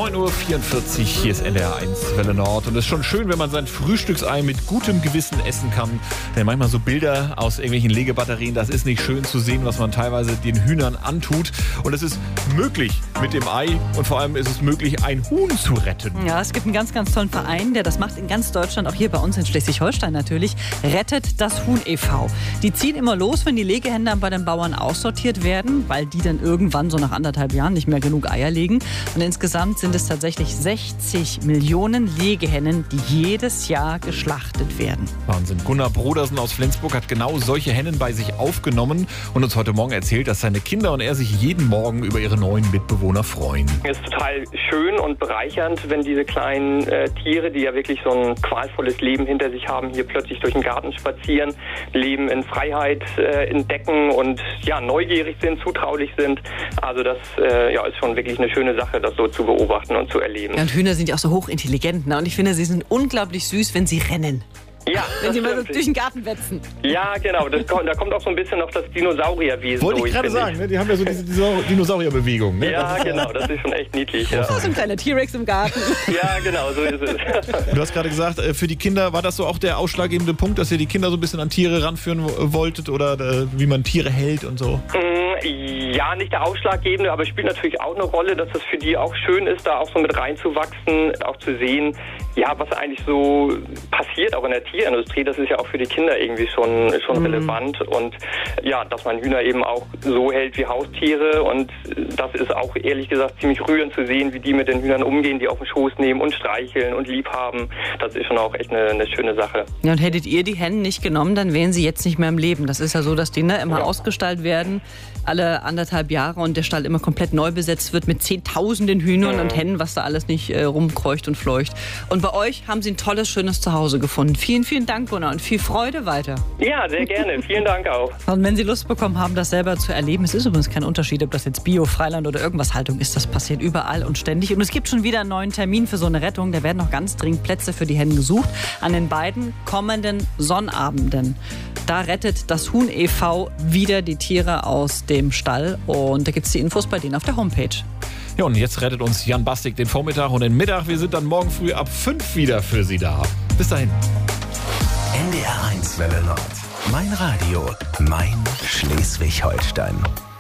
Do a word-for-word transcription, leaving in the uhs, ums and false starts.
neun Uhr vierundvierzig, hier ist N D R eins Welle Nord. Und es ist schon schön, wenn man sein Frühstücksei mit gutem Gewissen essen kann. Denn manchmal so Bilder aus irgendwelchen Legebatterien, das ist nicht schön zu sehen, was man teilweise den Hühnern antut. Und es ist möglich mit dem Ei und vor allem ist es möglich, ein Huhn zu retten. Ja, es gibt einen ganz, ganz tollen Verein, der das macht in ganz Deutschland, auch hier bei uns in Schleswig-Holstein natürlich. Rettet das Huhn e V. Die ziehen immer los, wenn die Legehenne dann bei den Bauern aussortiert werden, weil die dann irgendwann so nach anderthalb Jahren nicht mehr genug Eier legen. Und insgesamt sind es tatsächlich sechzig Millionen Legehennen, die jedes Jahr geschlachtet werden. Wahnsinn. Gunnar Brodersen aus Flensburg hat genau solche Hennen bei sich aufgenommen und uns heute Morgen erzählt, dass seine Kinder und er sich jeden Morgen über ihre neuen Mitbewohner freuen. Es ist total schön und bereichernd, wenn diese kleinen äh, Tiere, die ja wirklich so ein qualvolles Leben hinter sich haben, hier plötzlich durch den Garten spazieren, Leben in Freiheit äh, entdecken und ja neugierig sind, zutraulich sind. Also das äh, ja, ist schon wirklich eine schöne Sache, das so zu beobachten und zu erleben. Ja, und Hühner sind ja auch so hochintelligent, ne? Und ich finde, sie sind unglaublich süß, wenn sie rennen. Ja, wenn sie mal so durch den Garten wetzen. Ja, genau. Das kommt, da kommt auch so ein bisschen noch das Dinosaurierwesen durch. Wollte ich gerade sagen, ne? Die haben ja so diese Dinosaurierbewegung. Ne? Ja, genau. Das ist schon echt niedlich. Ja. So ein kleiner T-Rex im Garten. Ja, genau. So ist es. Du hast gerade gesagt, für die Kinder war das so auch der ausschlaggebende Punkt, dass ihr die Kinder so ein bisschen an Tiere ranführen wolltet oder wie man Tiere hält und so? Ja, nicht der ausschlaggebende, aber es spielt natürlich auch eine Rolle, dass es für die auch schön ist, da auch so mit reinzuwachsen, auch zu sehen, ja, was eigentlich so passiert, auch in der Tierindustrie, das ist ja auch für die Kinder irgendwie schon, schon mhm. relevant und ja, dass man Hühner eben auch so hält wie Haustiere und das ist auch ehrlich gesagt ziemlich rührend zu sehen, wie die mit den Hühnern umgehen, die auf den Schoß nehmen und streicheln und lieb haben. Das ist schon auch echt eine, eine schöne Sache. Ja, und hättet ihr die Hennen nicht genommen, dann wären sie jetzt nicht mehr im Leben. Das ist ja so, dass die ne, immer ja. ausgestallt werden, alle anderthalb Jahre und der Stall immer komplett neu besetzt wird mit zehntausenden Hühnern mhm. und Hennen, was da alles nicht äh, rumkreucht und fleucht. Und bei euch haben sie ein tolles, schönes Zuhause gefunden. Vielen, vielen Dank, Gunnar, und viel Freude weiter. Ja, sehr gerne. Vielen Dank auch. Und wenn Sie Lust bekommen haben, das selber zu erleben, es ist übrigens kein Unterschied, ob das jetzt Bio, Freiland oder irgendwas Haltung ist, das passiert überall und ständig. Und es gibt schon wieder einen neuen Termin für so eine Rettung. Da werden noch ganz dringend Plätze für die Hennen gesucht. An den beiden kommenden Sonnabenden. Da rettet das Huhn e V wieder die Tiere aus dem Stall. Und da gibt es die Infos bei denen auf der Homepage. Ja, und jetzt rettet uns Jan Bastik den Vormittag und den Mittag. Wir sind dann morgen früh ab fünf wieder für Sie da. Bis dahin. N D R eins Welle Nord. Mein Radio, mein Schleswig-Holstein.